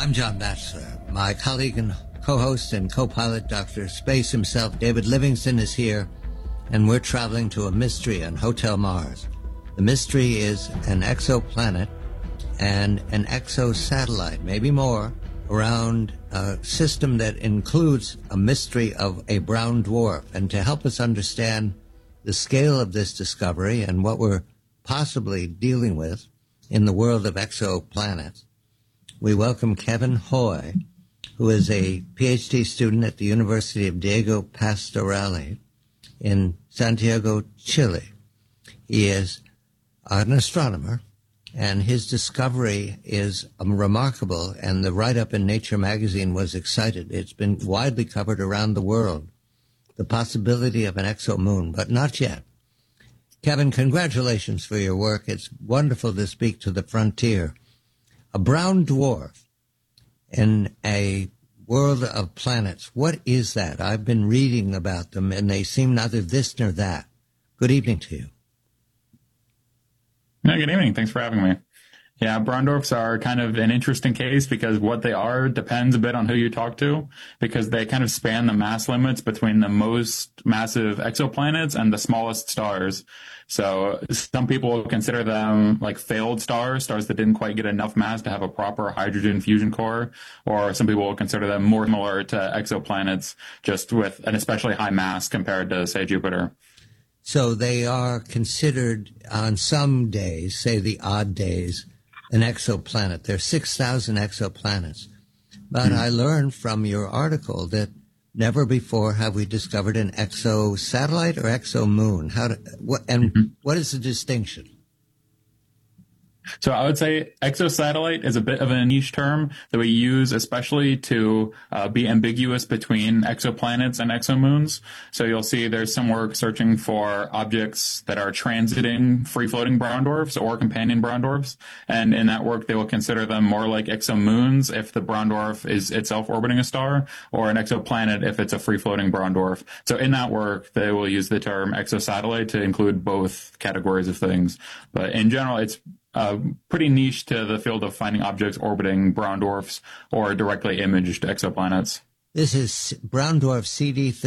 I'm John Batchelor. My colleague and co-host and co-pilot, Dr. Space himself, David Livingston, is here, and we're traveling to a mystery on Hotel Mars. The mystery is an exoplanet and an exosatellite, maybe more, around a system that includes a mystery of a brown dwarf. And to help us understand the scale of this discovery and what we're possibly dealing with in the world of exoplanets, we welcome Kevin Hoy, who is a PhD student at the University of Diego Pastorale in Santiago, Chile. He is an astronomer, and his discovery is remarkable, and the write-up in Nature magazine was excited. It's been widely covered around the world, the possibility of an exomoon, but not yet. Kevin, congratulations for your work. It's wonderful to speak to the frontier. A brown dwarf in a world of planets. What is that? I've been reading about them, and they seem neither this nor that. Good evening to you. No, good evening. Thanks for having me. Yeah, brown dwarfs are kind of an interesting case because what they are depends a bit on who you talk to, because they kind of span the mass limits between the most massive exoplanets and the smallest stars. So some people consider them like failed stars that didn't quite get enough mass to have a proper hydrogen fusion core, or some people consider them more similar to exoplanets, just with an especially high mass compared to, say, Jupiter. So they are considered on some days, say the odd days, an exoplanet. There are 6,000 exoplanets. But I learned from your article that never before have we discovered an exosatellite or exomoon. What is the distinction? So I would say exosatellite is a bit of a niche term that we use especially to be ambiguous between exoplanets and exomoons. So you'll see there's some work searching for objects that are transiting free-floating brown dwarfs or companion brown dwarfs. And in that work, they will consider them more like exomoons if the brown dwarf is itself orbiting a star, or an exoplanet if it's a free-floating brown dwarf. So in that work, they will use the term exosatellite to include both categories of things. But in general, it's pretty niche to the field of finding objects orbiting brown dwarfs or directly imaged exoplanets. This is brown dwarf CD